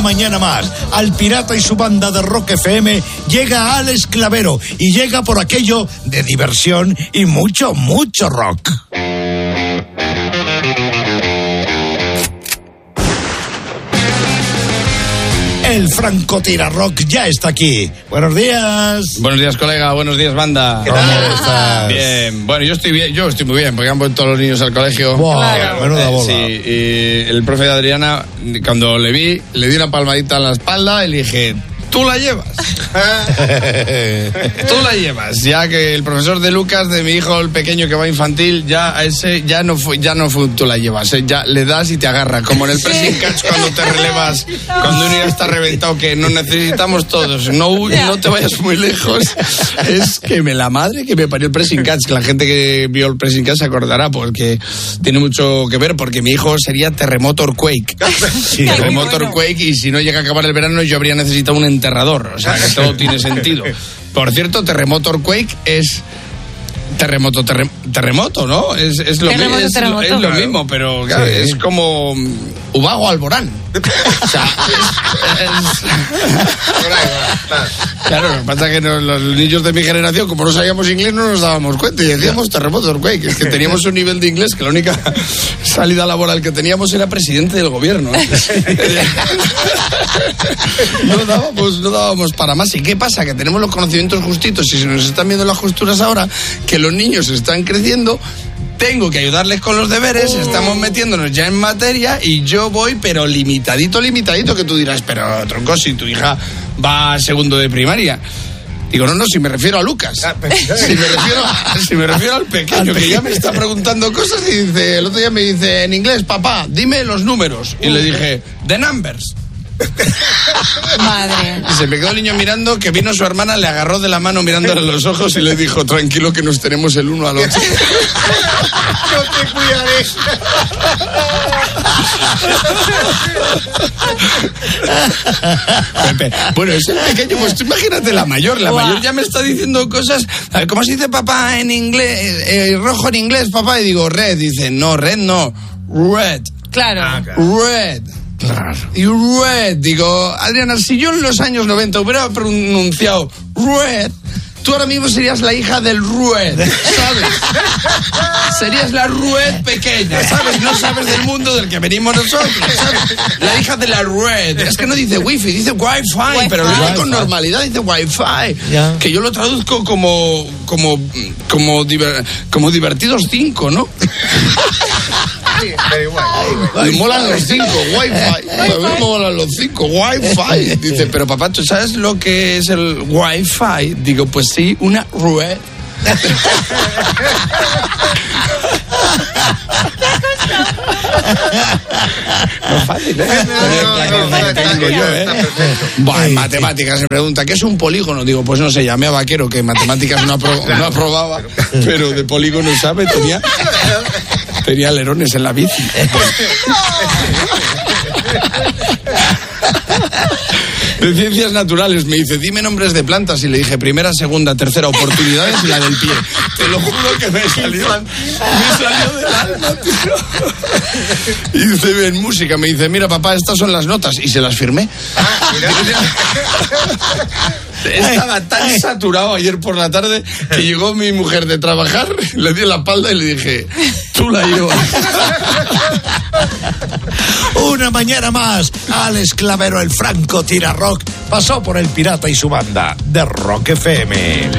mañana más. Al Pirata y su banda de Rock FM llega Alex Clavero y llega por aquello de diversión y mucho, mucho rock. El francotirarrock ya está aquí. Buenos días. Buenos días, colega. Buenos días, banda. ¿Qué tal estás? Bien. Bueno, yo estoy bien. Yo estoy muy bien porque han vuelto los niños al colegio. Wow, menuda bola. Sí, y el profe de Adriana, cuando le vi, le di una palmadita en la espalda y le dije... Tú la llevas. Tú la llevas. Ya que el profesor de Lucas, de mi hijo, el pequeño que va a infantil, ya a ese ya no fue tú la llevas. Ya le das y te agarra. Como en el pressing catch cuando te relevas, cuando uno ya está reventado, que nos necesitamos todos. No te vayas muy lejos. Es que la madre que me parió el pressing catch, que la gente que vio el pressing catch se acordará, porque tiene mucho que ver, porque mi hijo sería terremoto quake. Sí, Terremoto quake, y si no llega a acabar el verano yo habría necesitado un enterrador, o sea que todo tiene sentido. Por cierto, terremoto quake es terremoto, ¿no? Es lo mismo, pero claro, es como Ubago Alborán. O sea, claro, lo que pasa es que los niños de mi generación, como no sabíamos inglés, no nos dábamos cuenta y decíamos terremoto quake. Es que teníamos un nivel de inglés que la única salida laboral que teníamos era presidente del gobierno. No dábamos para más. ¿Y qué pasa? Que tenemos los conocimientos justitos y se nos están viendo las costuras ahora, que los niños están creciendo. Tengo que ayudarles con los deberes, estamos metiéndonos ya en materia y yo voy, pero limitadito, que tú dirás, pero tronco, si tu hija va a segundo de primaria. Digo, no, si me refiero a Lucas. Si me refiero al pequeño, que ya me está preguntando cosas y dice, el otro día me dice en inglés, papá, dime los números. Y le dije, the numbers. Madre. Y se me quedó el niño mirando, que vino su hermana, le agarró de la mano mirándole a los ojos y le dijo, tranquilo que nos tenemos el uno al otro. No te cuidaré. Pepe. Bueno, es el pequeño, pues tú imagínate la mayor ya me está diciendo cosas. A ver, ¿cómo se dice papá en inglés? Rojo en inglés, papá. Y digo, red. Dice, no, red no, red. Claro. Red. Claro. Y red, digo, Adriana, si yo en los años 90 hubiera pronunciado red, tú ahora mismo serías la hija del red, ¿sabes? Serías la red pequeña, ¿sabes? No sabes del mundo del que venimos nosotros, ¿sabes? La hija de la red. Es que no dice wifi, dice wifi, pero lo dice con normalidad, dice wifi. Yeah. Que yo lo traduzco como divertidos 5, ¿no? Sí, pero igual. Me molan los 5, Wi-Fi. Me molan los 5, Wi-Fi. Dice, pero papá, ¿tú sabes lo que es el Wi-Fi? Digo, pues sí, una red. No es fácil, ¿eh? En matemáticas se pregunta, ¿qué es un polígono? Digo, pues no sé, llamé a Vaquero, que en matemáticas no aprobaba, pero de polígono sabe, tenía alerones en la bici. De ciencias naturales me dice, dime nombres de plantas, y le dije primera, segunda, tercera, oportunidades y la del pie. Te lo juro que me salió del alma, tío. Y dice, en música, me dice, mira papá, estas son las notas, y se las firmé. Estaba tan saturado ayer por la tarde que llegó mi mujer de trabajar, le di la espalda y le dije, tú la llevas. Una mañana más, Alex Clavero, el francotirarrock, pasó por el Pirata y su banda de Rock FM.